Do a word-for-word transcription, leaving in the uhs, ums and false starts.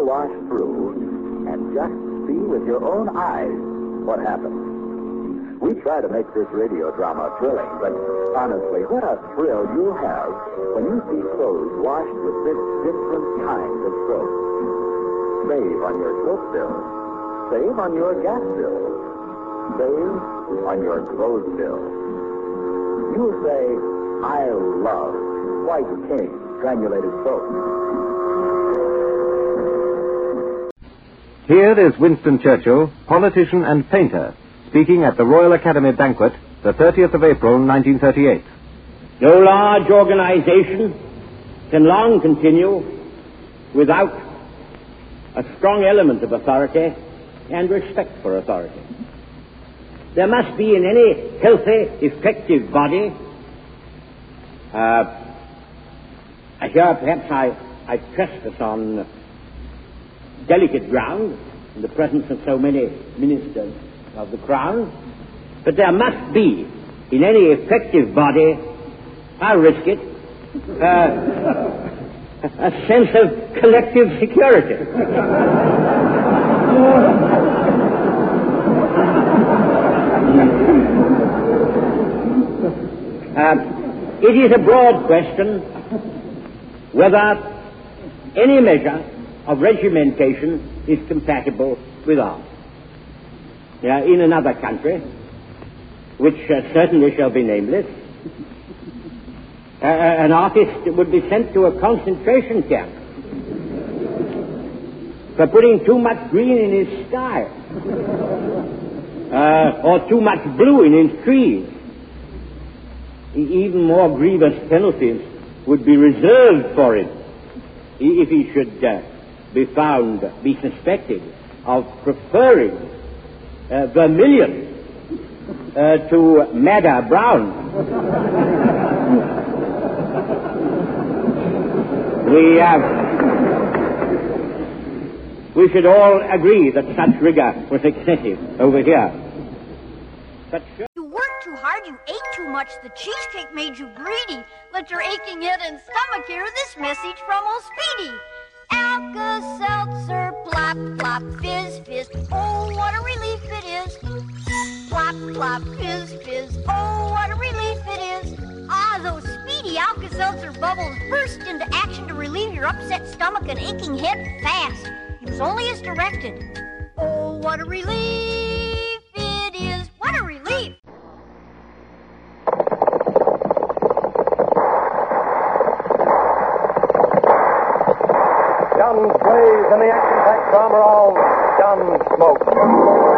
wash through and just see with your own eyes what happens. We try to make this radio drama thrilling, but honestly, what a thrill you'll have when you see clothes washed with this different kind of soap. Save on your soap bill. Save on your gas bill. Save on your clothes bill. You'll say, I love White King granulated soap. Here is Winston Churchill, politician and painter, speaking at the Royal Academy banquet, the thirtieth of April, nineteen thirty-eight. No large organization can long continue without a strong element of authority and respect for authority. There must be in any healthy, effective body, uh, here perhaps I, I trespass on delicate ground in the presence of so many ministers of the Crown, but there must be in any effective body, I'll risk it, uh, a sense of collective security. uh, it is a broad question whether any measure of regimentation is compatible with art. Yeah, in another country, which uh, certainly shall be nameless, uh, an artist would be sent to a concentration camp for putting too much green in his sky, uh, or too much blue in his trees. Even more grievous penalties would be reserved for him if he should uh, be found, be suspected of preferring Uh, vermilion uh, to madder brown. we uh, we should all agree that such rigor was excessive over here. But sure, you worked too hard, you ate too much, the cheesecake made you greedy. Let your aching head and stomach hear this message from old Speedy. Alka-Seltzer, plop, plop, fizz, fizz, oh, what a relief it is. Plop, plop, fizz, fizz, oh, what a relief it is. Ah, those speedy Alka-Seltzer bubbles burst into action to relieve your upset stomach and aching head fast. Use only as directed. Oh, what a relief it is. What a relief. Guns blaze and the action-packed drama of Gunsmoke.